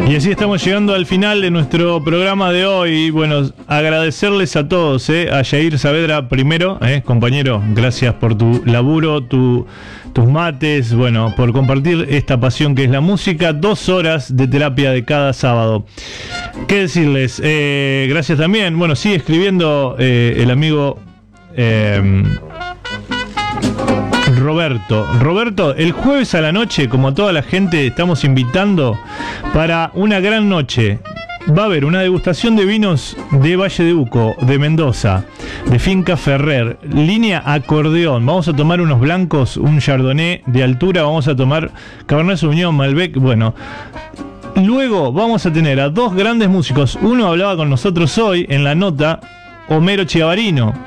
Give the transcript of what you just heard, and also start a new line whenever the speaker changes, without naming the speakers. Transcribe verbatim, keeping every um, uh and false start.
Y así estamos llegando al final de nuestro programa de hoy. Bueno, agradecerles a todos, eh, a Yair Saavedra primero, eh, compañero, gracias por tu laburo, tu, tus mates, bueno, por compartir esta pasión que es la música. Dos horas de terapia de cada sábado. ¿Qué decirles? Eh, gracias también. Bueno, sigue escribiendo eh, el amigo eh, Roberto. Roberto, el jueves a la noche, como a toda la gente, estamos invitando para una gran noche. Va a haber una degustación de vinos de Valle de Uco, de Mendoza, de Finca Ferrer, línea acordeón. Vamos a tomar unos blancos, un chardonnay de altura, vamos a tomar Cabernet Sauvignon, Malbec, bueno. Luego vamos a tener a dos grandes músicos. Uno hablaba con nosotros hoy en la nota, Homero Chiavarino.